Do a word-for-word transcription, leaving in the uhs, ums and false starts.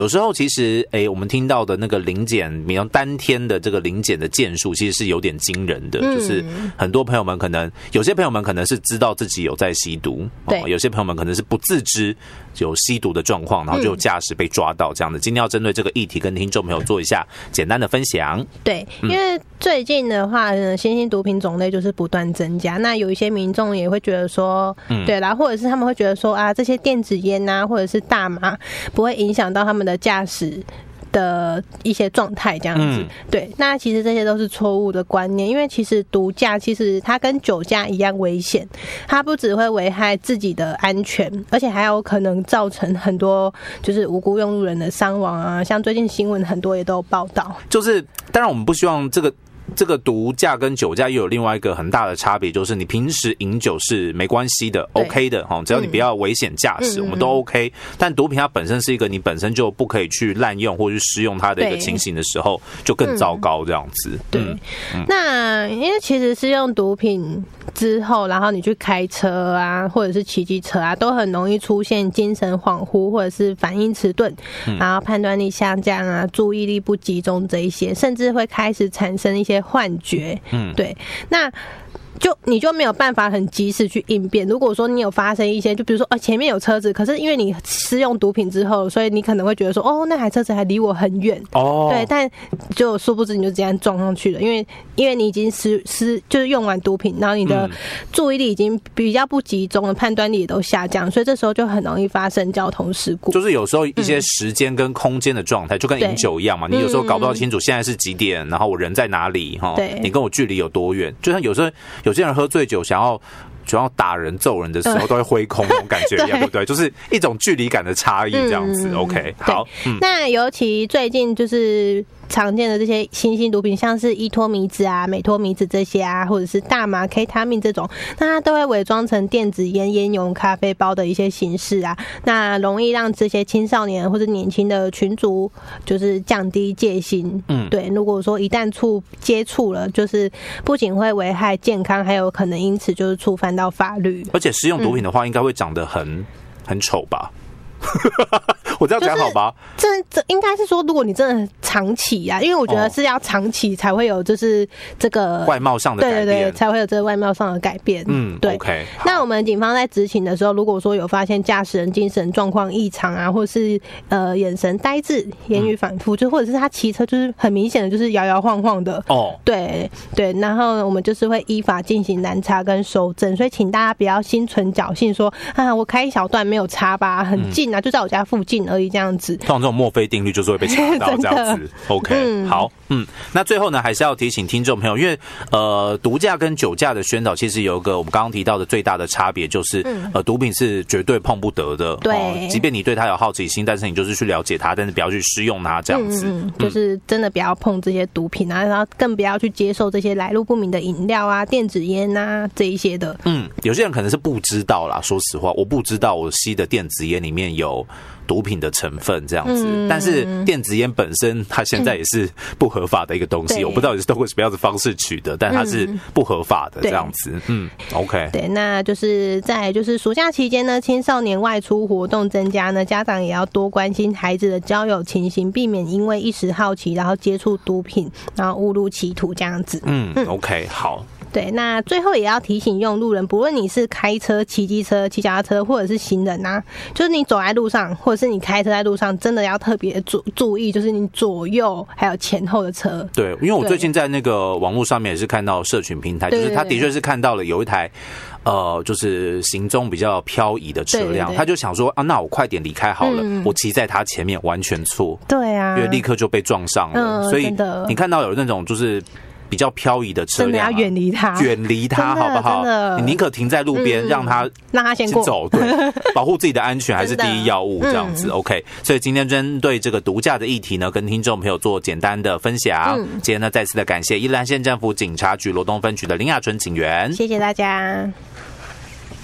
有时候其实，诶，我们听到的那个临检，比如单天的这个临检的件数，其实是有点惊人的。嗯、就是很多朋友们可能，有些朋友们可能是知道自己有在吸毒，对、哦；有些朋友们可能是不自知有吸毒的状况，然后就驾驶被抓到这样的。今天要针对这个议题，跟听众朋友做一下简单的分享。 对，因为最近的话，新兴毒品种类就是不断增加。那有一些民众也会觉得说，嗯、对啦，或者是他们会觉得说啊，这些电子烟啊，或者是大麻，不会影响到他们的驾驶的一些状态这样子、嗯、对，那其实这些都是错误的观念，因为其实毒驾其实它跟酒驾一样危险，它不只会危害自己的安全，而且还有可能造成很多就是无辜用路人的伤亡啊，像最近新闻很多也都有报道。就是当然我们不希望这个这个毒驾跟酒驾又有另外一个很大的差别，就是你平时饮酒是没关系的 ，OK 的哈，只要你不要危险驾驶、嗯，我们都 OK。但毒品它本身是一个你本身就不可以去滥用或者是施用它的一个情形的时候，就更糟糕这样子。 对，嗯嗯、那因为其实施用毒品之后，然后你去开车啊，或者是骑机车啊，都很容易出现精神恍惚或者是反应迟钝、嗯，然后判断力下降啊，注意力不集中这一些，甚至会开始产生一些幻觉，嗯，对，那就你就没有办法很及时去应变。如果说你有发生一些，就比如说哦前面有车子，可是因为你施用毒品之后，所以你可能会觉得说哦那台车子还离我很远，哦，对，但就殊不知你就这样撞上去了，因为因为你已经施施就是用完毒品，然后你的注意力已经比较不集中了，判断力也都下降，所以这时候就很容易发生交通事故。 就是有时候一些时间跟空间的状态、嗯，就跟饮酒一样嘛，你有时候搞不到清楚现在是几点，然后我人在哪里哈，你跟我距离有多远，就像有时候有些人喝醉酒想要想要打人揍人的时候都会挥空那种感觉一样，对不对？就是一种距离感的差异这样子。嗯、OK， 好、 嗯。那尤其最近就是常见的这些新兴毒品，像是依托米酯啊、美托米酯这些啊，或者是大麻、K 他命这种，那它都会伪装成电子烟、烟油、咖啡包的一些形式啊，那容易让这些青少年或者年轻的群族就是降低戒心。嗯，对。如果说一旦触接触了，就是不仅会危害健康，还有可能因此就是触犯到法律。 而且使用毒品的话，应该会长得很很丑吧？我这样讲好吧？ 这这应该是说，如果你真的长期啊，因为我觉得是要长期才会有，就是这个外貌上的改变， 对对对，才会有这个外貌上的改变。嗯，对。 OK。 那我们警方在执勤的时候，如果说有发现驾驶人精神状况异常啊，或是呃眼神呆滞、言语反复，就或者是他骑车就是很明显的就是摇摇晃晃的哦，对对，然后我们就是会依法进行拦查跟搜证，所以请大家不要心存侥幸说啊，我开一小段没有查吧，很近啊，嗯、就在我家附近而已这样子。 通常这种墨菲定律就是会被查到这样子。OK，、嗯、好，嗯，那最后呢，还是要提醒听众朋友，因为呃，毒驾跟酒驾的宣导其实有一个我们刚刚提到的最大的差别，就是、嗯、呃，毒品是绝对碰不得的， 对、 哦，即便你对它有好奇心，但是你就是去了解它，但是不要去施用它这样子、 嗯嗯，就是真的不要碰这些毒品啊，然后更不要去接受这些来路不明的饮料啊、电子烟啊这一些的。 嗯，有些人可能是不知道啦，说实话，我不知道我吸的电子烟里面有毒品的成分这样子、嗯，但是电子烟本身它现在也是不合法的一个东西，嗯、我不知道你是通过什么样的方式取得，但它是不合法的这样子。嗯 ，OK， 对，那就是在就是暑假期间呢，青少年外出活动增加呢，家长也要多关心孩子的交友情形，避免因为一时好奇然后接触毒品，然后误入歧途这样子。 嗯, 嗯 ，OK， 好。 对，那最后也要提醒用路人，不论你是开车、骑机车、骑脚踏车，或者是行人啊，就是你走在路上，或者是你开车在路上，真的要特别注注意，就是你左右还有前后的车。 对，因为我最近在那个网络上面也是看到社群平台，就是他的确是看到了有一台呃，就是行踪比较漂移的车辆，对对对，他就想说啊，那我快点离开好了，嗯、我骑在他前面，完全错。对啊，因为立刻就被撞上了，嗯、所以你看到有那种就是比较漂移的车辆、啊， 真的要远离它， 远离它，好不好？你宁可停在路边、嗯，让它让它先过走，对，保护自己的安全还是第一要务，这样子、嗯、，OK。所以今天针对这个毒驾的议题呢，跟听众朋友做简单的分享。嗯、今天呢，再次的感谢宜兰县政府警察局罗东分局的林雅纯警员， 谢谢大家。